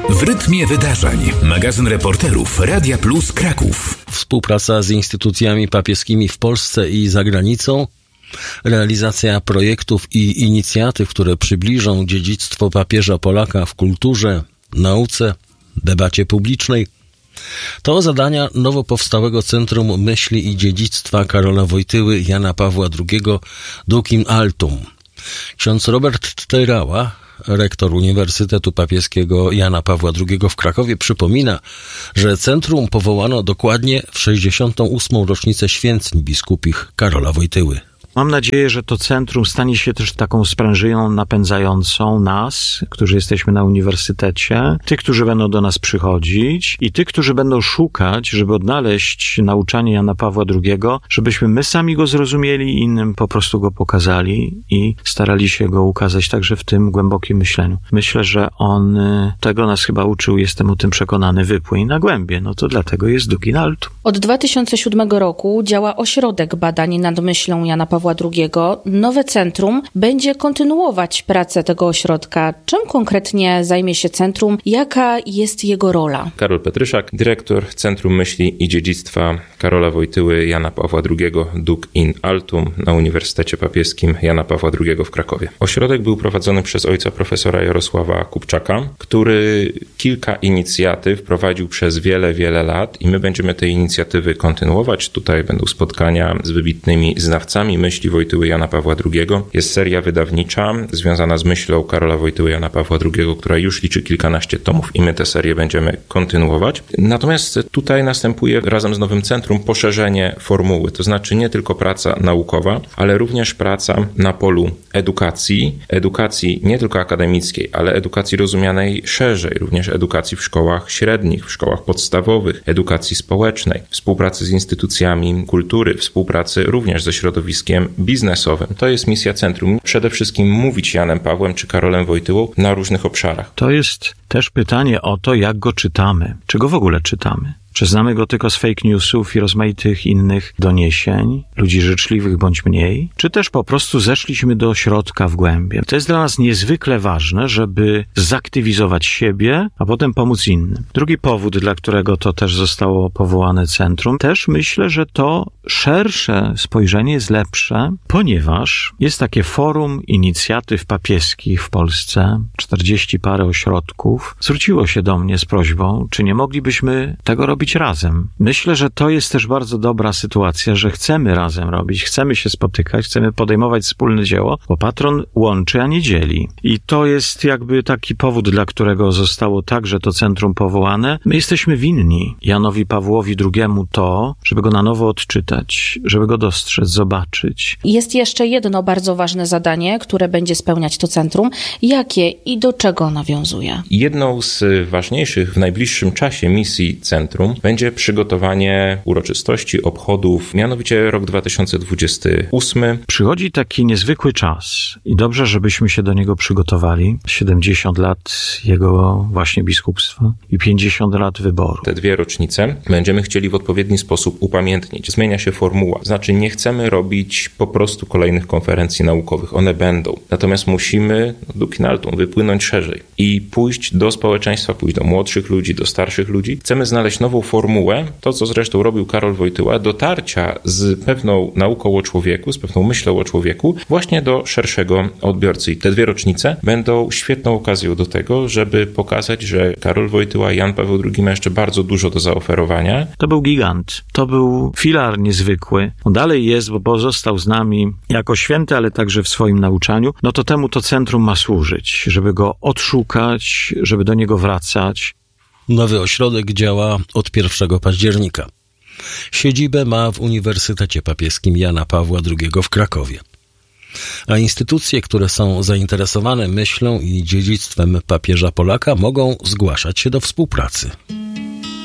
W rytmie wydarzeń. Magazyn reporterów Radia Plus Kraków. Współpraca z instytucjami papieskimi w Polsce i za granicą. Realizacja projektów i inicjatyw, które przybliżą dziedzictwo papieża Polaka w kulturze, nauce, debacie publicznej. To zadania nowo powstałego Centrum Myśli i Dziedzictwa Karola Wojtyły Jana Pawła II Duc in Altum. Ksiądz Robert Tejrała, rektor Uniwersytetu Papieskiego Jana Pawła II w Krakowie, przypomina, że centrum powołano dokładnie w 68. rocznicę święceń biskupich Karola Wojtyły. Mam nadzieję, że to centrum stanie się też taką sprężyną napędzającą nas, którzy jesteśmy na uniwersytecie, tych, którzy będą do nas przychodzić i tych, którzy będą szukać, żeby odnaleźć nauczanie Jana Pawła II, żebyśmy my sami go zrozumieli i innym po prostu go pokazali i starali się go ukazać także w tym głębokim myśleniu. Myślę, że on tego nas chyba uczył, jestem o tym przekonany, wypłyń na głębie. No to dlatego jest Duc in Altum. Od 2007 roku działa ośrodek badań nad myślą Jana Pawła II. Nowe centrum będzie kontynuować pracę tego ośrodka. Czym konkretnie zajmie się centrum? Jaka jest jego rola? Karol Petryszak, dyrektor Centrum Myśli i Dziedzictwa Karola Wojtyły Jana Pawła II Duc in Altum na Uniwersytecie Papieskim Jana Pawła II w Krakowie. Ośrodek był prowadzony przez ojca profesora Jarosława Kupczaka, który kilka inicjatyw prowadził przez wiele lat i my będziemy te inicjatywy kontynuować. Tutaj będą spotkania z wybitnymi znawcami myśli Wojtyły Jana Pawła II. Jest seria wydawnicza związana z myślą Karola Wojtyły Jana Pawła II, która już liczy kilkanaście tomów i my tę serię będziemy kontynuować. Natomiast tutaj następuje razem z nowym centrum poszerzenie formuły, to znaczy nie tylko praca naukowa, ale również praca na polu edukacji nie tylko akademickiej, ale edukacji rozumianej szerzej, również edukacji w szkołach średnich, w szkołach podstawowych, edukacji społecznej, współpracy z instytucjami kultury, współpracy również ze środowiskiem biznesowym. To jest misja centrum. Przede wszystkim mówić Janem Pawłem czy Karolem Wojtyłą na różnych obszarach. To jest też pytanie o to, jak go czytamy. Czy go w ogóle czytamy? Czy znamy go tylko z fake newsów i rozmaitych innych doniesień, ludzi życzliwych bądź mniej? Czy też po prostu zeszliśmy do środka w głębie? To jest dla nas niezwykle ważne, żeby zaktywizować siebie, a potem pomóc innym. Drugi powód, dla którego to też zostało powołane centrum, też myślę, że to szersze spojrzenie jest lepsze, ponieważ jest takie forum inicjatyw papieskich w Polsce, 40 parę ośrodków, zwróciło się do mnie z prośbą, czy nie moglibyśmy tego robić razem. Myślę, że to jest też bardzo dobra sytuacja, że chcemy razem robić, chcemy się spotykać, chcemy podejmować wspólne dzieło, bo patron łączy, a nie dzieli. I to jest jakby taki powód, dla którego zostało także to centrum powołane. My jesteśmy winni Janowi Pawłowi II to, żeby go na nowo odczytać, żeby go dostrzec, zobaczyć. Jest jeszcze jedno bardzo ważne zadanie, które będzie spełniać to centrum. Jakie i do czego nawiązuje? Jedną z ważniejszych w najbliższym czasie misji centrum będzie przygotowanie uroczystości, obchodów, mianowicie rok 2028. Przychodzi taki niezwykły czas i dobrze, żebyśmy się do niego przygotowali. 70 lat jego właśnie biskupstwa i 50 lat wyboru. Te dwie rocznice będziemy chcieli w odpowiedni sposób upamiętnić. Zmienia się formuła. Znaczy nie chcemy robić po prostu kolejnych konferencji naukowych. One będą. Natomiast musimy Duc in Altum wypłynąć szerzej i pójść do społeczeństwa, pójść do młodszych ludzi, do starszych ludzi. Chcemy znaleźć nową formułę, to co zresztą robił Karol Wojtyła, dotarcia z pewną nauką o człowieku, z pewną myślą o człowieku właśnie do szerszego odbiorcy. I te dwie rocznice będą świetną okazją do tego, żeby pokazać, że Karol Wojtyła i Jan Paweł II ma jeszcze bardzo dużo do zaoferowania. To był gigant. To był filar niezwykły. On dalej jest, bo pozostał z nami jako święty, ale także w swoim nauczaniu. No to temu to centrum ma służyć, żeby go odszukać, żeby do niego wracać. Nowy ośrodek działa od 1 października. Siedzibę ma w Uniwersytecie Papieskim Jana Pawła II w Krakowie. A instytucje, które są zainteresowane myślą i dziedzictwem papieża Polaka, mogą zgłaszać się do współpracy.